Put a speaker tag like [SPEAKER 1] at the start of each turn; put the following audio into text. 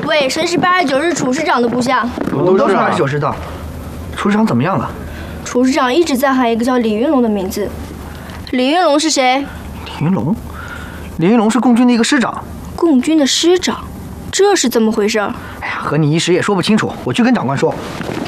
[SPEAKER 1] 喂，谁是89师厨师长的部下？
[SPEAKER 2] 我们都是89师的。厨师长怎么样了？
[SPEAKER 1] 厨师长一直在喊一个叫李云龙的名字。李云龙是谁？
[SPEAKER 2] 李云龙？李云龙是共军的一个师长。
[SPEAKER 1] 共军的师长？这是怎么回事？
[SPEAKER 2] 哎呀，和你一时也说不清楚，我去跟长官说。